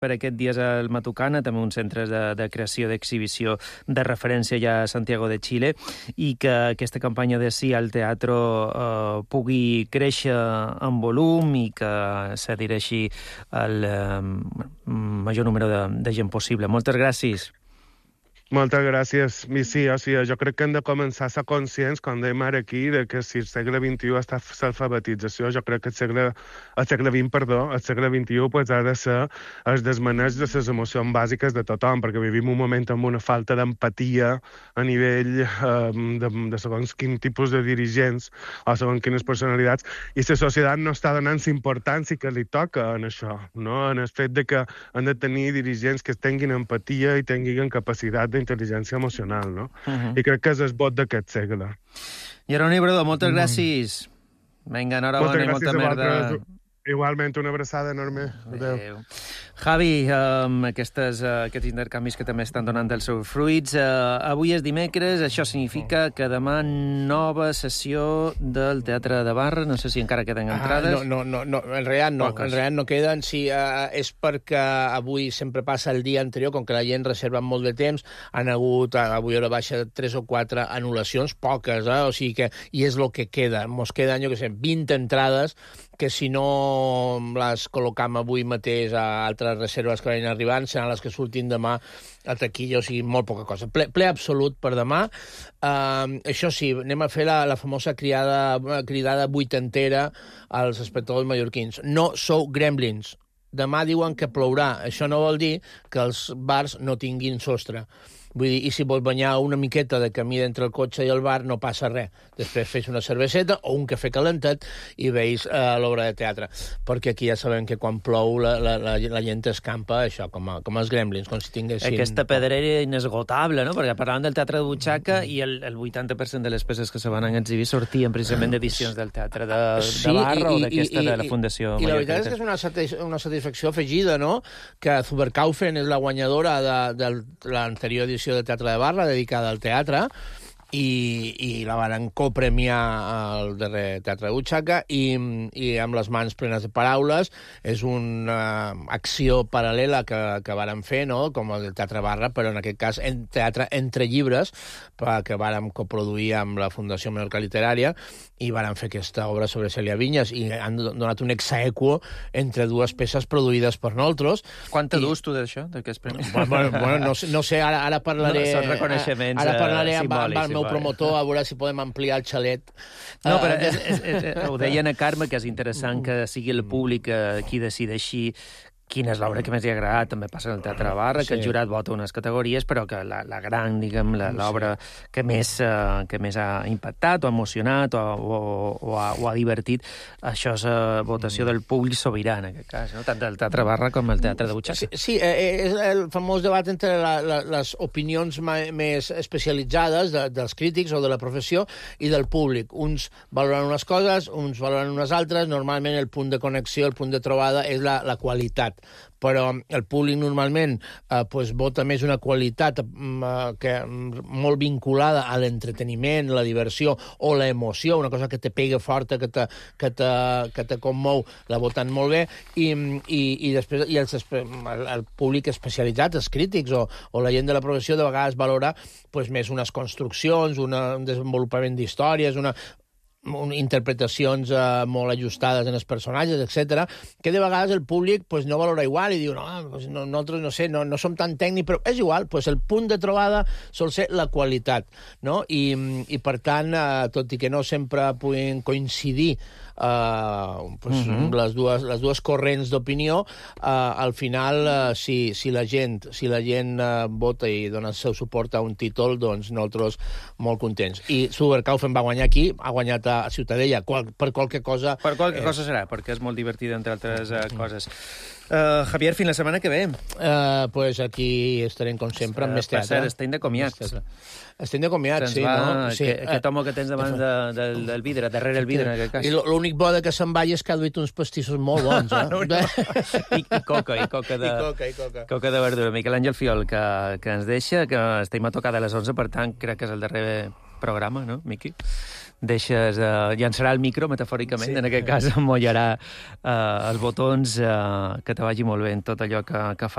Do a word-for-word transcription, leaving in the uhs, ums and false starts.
per aquests dies al Matucana, també un centre de, de creació d'exhibició de referència ja a Santiago de Chile, i que aquesta campanya de Sí al Teatro eh, pugui créixer en volum i que s'adhereixi al eh, major número de, de gent possible. Moltes gràcies. Moltes gràcies. I sí, o sigui, jo crec que hem de començar a ser conscients, com dèiem ara aquí, de que si el segle vint-i-u està l'alfabetització, jo crec que el segle, el segle vint, perdó, el segle vint-i-u pues, ha de ser el desmaneig de les emocions bàsiques de tothom, perquè vivim un moment amb una falta d'empatia a nivell eh, de, de segons quin tipus de dirigents o segons quines personalitats, i la societat no està donant la importància que li toca en això, no? En el fet de que han de tenir dirigents que tinguin empatia i tinguin capacitat de intel·ligència emocional, no? Uh -huh. I crec que és el vot d'aquest segle. Jeroni Bradó, moltes mm. gràcies. Vinga, enhorabona i molta merda. Igualment, una abraçada enorme. Adéu. Adéu. Javi, um, aquestes, uh, aquests intercanvis que també estan donant els seus fruits. Uh, avui és dimecres, això significa que demà nova sessió del Teatre de Barra. No sé si encara queden entrades. Ah, no, no, no, en realitat no, Poques. en realitat no queden. Sí, uh, és perquè avui sempre passa el dia anterior, com que la gent reserva molt de temps, han hagut, avui a hora baixa, tres o quatre anul·lacions, poques, eh? O sigui que, i és el que queda. Mos queden, jo què sé, vint entrades, que si no les col·locam avui mateix a altres reserves que vagin arribant, seran les que surtin demà a taquilla, o sigui, molt poca cosa. Ple, ple absolut per demà. Uh, això sí, anem a fer la, la famosa criada, cridada vuitantera als espectadors mallorquins. No sou gremlins. Demà diuen que plourà. Això no vol dir que els bars no tinguin sostre. Vull dir, i si vols banyar una miqueta de camí entre el cotxe i el bar, no passa res. Després fes una cerveseta o un cafè calentat i veus uh, l'obra de teatre. Perquè aquí ja sabem que quan plou la, la, la, la gent escampa, això, com, a, com els gremlins, com si tinguessin... Aquesta pedrera inesgotable, no? Perquè parlàvem del teatre de butxaca i el, el vuitanta per cent de les peces que se van exhibir sortien precisament d'edicions del teatre de, sí, de Barra i, o d'aquesta i, de la Fundació I, i la veritat és que és una, satis, una satisfacció afegida, no?, que Zuberkaufen és la guanyadora de, de l'anterior edició de Teatre de Barra, dedicada al teatre, i, i la van copremiar al darrer Teatre de Butxaca i, i amb les mans plenes de paraules. És una acció paral·lela que, que vàrem fer, no?, com el Teatre Barra, però en aquest cas en teatre entre llibres, que vàrem coproduir amb la Fundació Mallorca Literària, i vàrem fer aquesta obra sobre Cèlia Vinyes, i han donat un exaequo entre dues peces produïdes per nosaltres. Quant te dus tu d'això, d'aquests premis? Bueno, bueno no, no sé, ara, ara parlaré... No, són reconeixements ara parlaré uh, amb, amb el meu promotor, a veure si podem ampliar el xalet. No, però és, és, és, ho deien a Carme, que és interessant que sigui el públic qui decideixi quina és l'obra que més li ha agradat. També passa en el Teatre de Barra, sí, que el jurat vota unes categories, però que la, la gran, diguem, l'obra sí, que, més, uh, que més ha impactat o ha emocionat o, o, o, ha, o ha divertit, això és uh, votació del públic sobirà, en aquest cas, no? Tant del Teatre Barra com el Teatre de Butxaca. Sí, sí, és el famós debat entre la, la, les opinions més especialitzades de, dels crítics o de la professió i del públic. Uns valoren unes coses, uns valoren unes altres. Normalment el punt de connexió, el punt de trobada és la, la qualitat. Però el públic normalment eh, pues, vota més una qualitat eh, que, molt vinculada a l'entreteniment, la diversió o l'emoció, una cosa que te pega forta, que te, que te, que te commou, la voten molt bé, i, i, i després i els, el, el públic especialitzat, els crítics o, o la gent de la professió, de vegades valora pues, més unes construccions, una, un desenvolupament d'històries, una... interpretacions uh, molt ajustades en els personatges, etcètera, que de vegades el públic pues, no valora igual i diu, no, pues, no nosaltres no sé, no, no som tan tècnics, però és igual, pues, el punt de trobada sol ser la qualitat, no? I, i per tant, uh, tot i que no sempre puguin coincidir Uh, pues, uh -huh. les, dues, les dues corrents d'opinió, uh, al final, uh, si, si la gent, si la gent uh, vota i dona el seu suport a un títol, doncs nosaltres molt contents. I Zuberkaufen va guanyar aquí, ha guanyat a Ciutadella, qual, per qualque cosa... Per qualque eh... cosa serà, perquè és molt divertida, entre altres uh, coses. Uh, Javier, fins la setmana que ve. Uh, pues aquí estarem, com sempre, amb més teatre. Per cert, estem de comiats. Estem de comiats, sí, va, no? Sí. Aquest home que tens davant de, del, del vidre, darrere el vidre, en aquest cas. I l'únic bo de que se'n vagi és que ha duit uns pastissos molt bons, eh? no, no. I, I coca, i coca de... I coca, i coca. Coca de verdura. Miquel Àngel Fiol, que, que ens deixa, que estem a tocar de les onze, per tant, crec que és el darrer programa, no, Miqui? Deixes, uh, llançarà el micro, metafòricament, sí, en aquest cas emmollarà uh, els botons, uh, que te vagi molt bé en tot allò que, que fa.